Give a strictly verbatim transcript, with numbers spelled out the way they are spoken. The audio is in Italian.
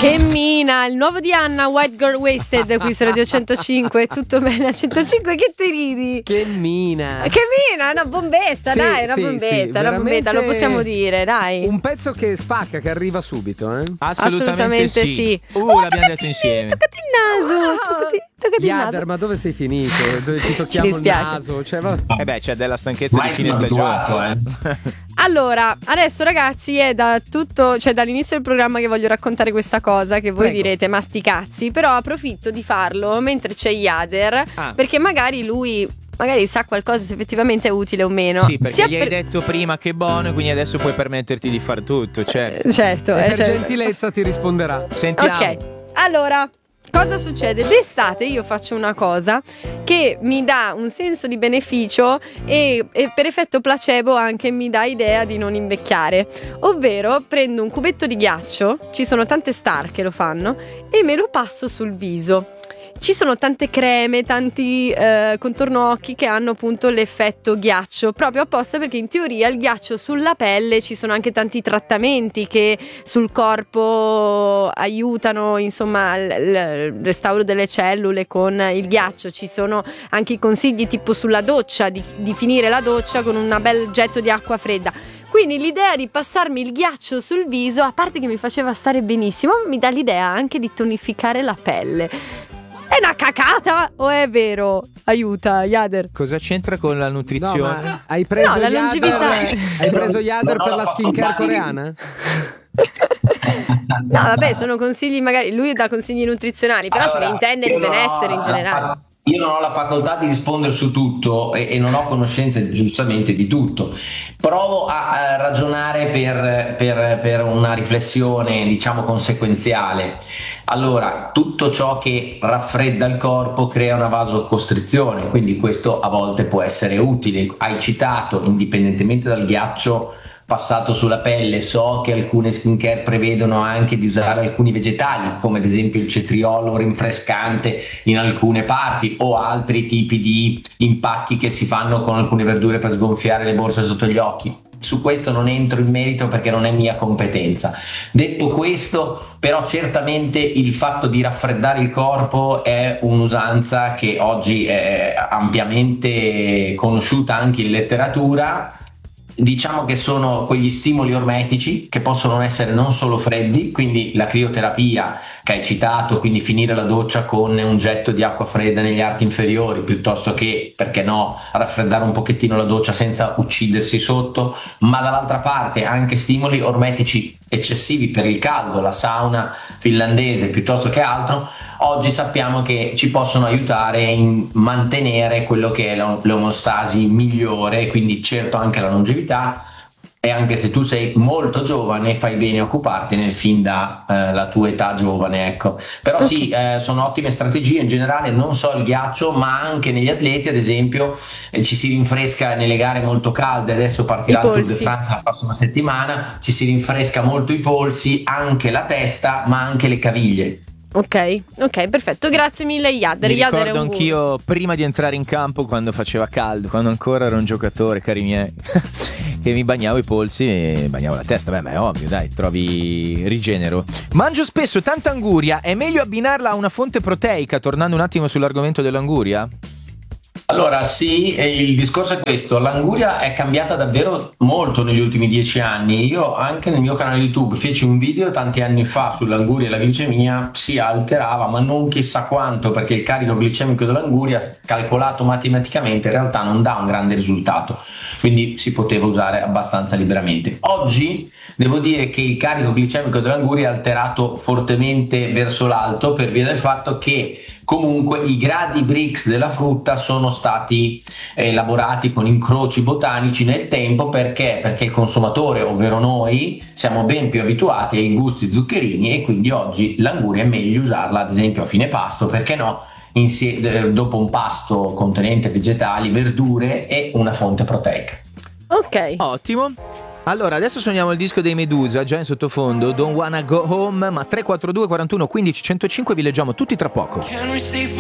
Che mina, il nuovo di Anna, White Girl Wasted, qui su Radio centocinque. Tutto bene a centocinque, che ti ridi? Che mina. Che mina, è una bombetta, sì, dai, una sì, bombetta, sì, una bombetta, lo possiamo dire, dai. Un pezzo che spacca, che arriva subito, eh? Assolutamente, Assolutamente sì. sì. Uh, Oh, l'abbiamo detto insieme. Toccati il naso, toccati, toccati il Yader, naso. ma dove sei finito? Dove ci tocchiamo il dispiace. naso? Cioè, va... Eh beh, c'è della stanchezza Mai di fine sono stagione. abituato, eh. Allora, adesso ragazzi è da tutto, cioè dall'inizio del programma che voglio raccontare questa cosa che voi Prego. direte ma sti cazzi, però approfitto di farlo mentre c'è Yader, Ah. perché magari lui magari sa qualcosa se effettivamente è utile o meno. Sì, perché Sia gli hai per- detto prima che è buono e quindi adesso puoi permetterti di fare tutto, certo. Eh, Certo, E eh, per certo. gentilezza ti risponderà. Sentiamo. Ok, allora, cosa succede? D'estate io faccio una cosa che mi dà un senso di beneficio e, e per effetto placebo anche mi dà idea di non invecchiare. Ovvero prendo un cubetto di ghiaccio, ci sono tante star che lo fanno, e me lo passo sul viso. Ci sono tante creme, tanti eh, contorno occhi che hanno appunto l'effetto ghiaccio, proprio apposta perché in teoria il ghiaccio sulla pelle, ci sono anche tanti trattamenti che sul corpo aiutano, insomma, il, il restauro delle cellule con il ghiaccio. Ci sono anche i consigli tipo sulla doccia, di, di finire la doccia con un bel getto di acqua fredda. Quindi l'idea di passarmi il ghiaccio sul viso, a parte che mi faceva stare benissimo, mi dà l'idea anche di tonificare la pelle. È una cacata o è vero? Aiuta, Yader. Cosa c'entra con la No, nutrizione? ma hai preso No, la Yader- longevità. Hai preso Yader Non ho per la la skincare facoltà di- coreana? No, vabbè, sono consigli, magari lui dà consigli nutrizionali, però se ne Allora, intende io il non ho benessere in la- generale. Io non ho la facoltà di rispondere su tutto e, e non ho conoscenze giustamente di tutto. Provo a, a ragionare per, per, per una riflessione, diciamo, conseguenziale. Allora, tutto ciò che raffredda il corpo crea una vasocostrizione, quindi questo a volte può essere utile. Hai citato, indipendentemente dal ghiaccio passato sulla pelle, so che alcune skincare prevedono anche di usare alcuni vegetali, come ad esempio il cetriolo rinfrescante in alcune parti, o altri tipi di impacchi che si fanno con alcune verdure per sgonfiare le borse sotto gli occhi. Su questo non entro in merito perché non è mia competenza. Detto questo, però certamente il fatto di raffreddare il corpo è un'usanza che oggi è ampiamente conosciuta anche in letteratura. Diciamo che sono quegli stimoli ormetici che possono essere non solo freddi, quindi la crioterapia che hai citato, quindi finire la doccia con un getto di acqua fredda negli arti inferiori, piuttosto che, perché no, raffreddare un pochettino la doccia senza uccidersi sotto, ma dall'altra parte anche stimoli ormetici eccessivi per il caldo, la sauna finlandese piuttosto che altro, oggi sappiamo che ci possono aiutare in mantenere quello che è l'omeostasi migliore, quindi certo anche la longevità. E anche se tu sei molto giovane fai bene a occupartene fin da eh, la tua età giovane, ecco. Però sì, eh, sono ottime strategie in generale, non solo il ghiaccio ma anche negli atleti, ad esempio eh, ci si rinfresca nelle gare molto calde, adesso partirà I il Tour de polsi. France la prossima settimana, ci si rinfresca molto i polsi, anche la testa ma anche le caviglie. Ok, ok, perfetto, grazie mille Yader. Mi Yader è ricordo un guru. anch'io prima di entrare in campo, quando faceva caldo, quando ancora ero un giocatore, cari miei, che mi bagnavo i polsi e bagnavo la testa. Beh, ma è ovvio, dai, trovi rigenero. Mangio spesso tanta anguria, è meglio abbinarla a una fonte proteica, tornando un attimo sull'argomento dell'anguria? Allora sì, e il discorso è questo, l'anguria è cambiata davvero molto negli ultimi dieci anni. Io anche nel mio canale YouTube feci un video tanti anni fa sull'anguria e la glicemia, si alterava ma non chissà quanto, perché il carico glicemico dell'anguria calcolato matematicamente in realtà non dà un grande risultato, quindi si poteva usare abbastanza liberamente. Oggi devo dire che il carico glicemico dell'anguria è alterato fortemente verso l'alto per via del fatto che comunque i gradi Brix della frutta sono stati elaborati con incroci botanici nel tempo. Perché? Perché il consumatore, ovvero noi, siamo ben più abituati ai gusti zuccherini e quindi oggi l'anguria è meglio usarla ad esempio a fine pasto, perché no, insie- dopo un pasto contenente vegetali, verdure e una fonte proteica. Ok. Ottimo. Allora, adesso suoniamo il disco dei Medusa, già in sottofondo, Don't Wanna Go Home, ma tre quattro due quarantuno quindici centocinque vi leggiamo tutti tra poco. Can we stay